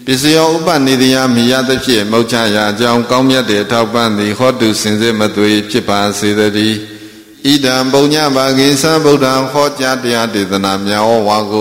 ပစ္စယောဥပနိဒယမိယသဖြင့်မောချရာအကြောင်းကောင်းမြတ်တဲ့ထောက်ပံ့သည်ဟောတုစင်စစ်မသွေဖြစ်ပါစေတည်းဣဒံပုံညပါကိသံဗုဒ္ဓံဟောကြားတရားဒေသနာများဝါကို